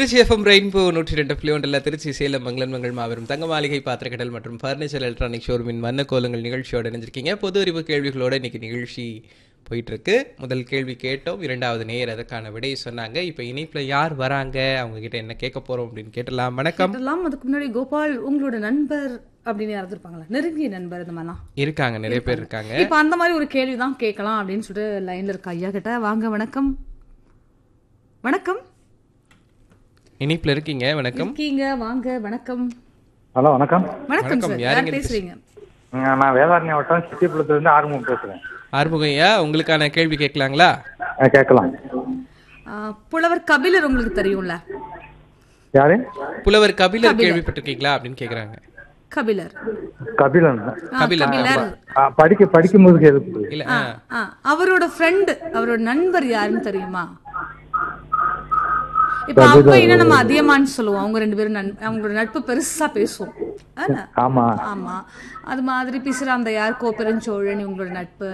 Trichy FM rainbow 102.1 Trichy Salem மங்களன்மங்கள் மாபெரும் தங்க மாளிகை பாத்திரக்கடல் மற்றும் பர்னிச்சர் எலக்ட்ரானிக் ஷோரூமின் வண்ண கோலங்கள் நிகழ்ச்சியோடு இணைஞ்சிருக்கீங்க. பொது அறிவு கேள்விகளோட இன்னைக்கு நிகழ்ச்சி போயிட்டு இருக்கு. முதல் கேள்வி கேட்டோம், இரண்டாவது நேயர் அதற்கான விடையை சொன்னாங்க. இப்ப இணைப்புல யார் வராங்க, அவங்க கிட்ட என்ன கேட்க போறோம் அப்படின்னு கேட்டலாம். வணக்கம். அதுக்கு முன்னாடி கோபால் உங்களோட நண்பர் அப்படின்னு யாராவது இருப்பாங்களா, நெருங்கிய நண்பர் இந்த மாதிரிலாம் இருக்காங்க, நிறைய பேர் இருக்காங்க. இப்ப அந்த மாதிரி ஒரு கேள்விதான் கேட்கலாம் அப்படின்னு சொல்லிட்டு லைன்ல இருக்க ஐயா கிட்ட வாங்க. வணக்கம். வணக்கம், இணைப்புல இருக்கீங்க. வணக்கம். இருக்கீங்க, வாங்க. வணக்கம். ஹலோ, வணக்கம். வணக்கம் சார், யார் பேசுறீங்க? நான் வேதாரண்ய வட்டம் சித்திப்புலத்துல இருந்து ஆறுமுகம் பேசுறேன். ஆறுமுகம் ஐயா, உங்களுக்கான கேள்வி கேட்கலாங்களா? கேட்கலாம். புலவர் கபிலர் உங்களுக்கு தெரியும்ல? யாரு? புலவர் கபிலர் கேள்விப்பட்டிருக்கீங்களா அப்படின்னு கேக்குறாங்க. கபிலர். கபிலன். கபிலர் படிக்கும்போது இல்ல, அவரோட ஃப்ரெண்ட், அவரோட நண்பர் யாருன்னு தெரியுமா? இப்ப அப்ப என்ன நம்ம அதியமான்னு சொல்லுவோம், அவங்க ரெண்டு பேரும் அவங்களோட நட்பு பெருசா பேசுவோம். ஆமா, அது மாதிரி பிசிராந்தையார், கோப்பெருஞ்சோழன் இவங்களோட நட்பு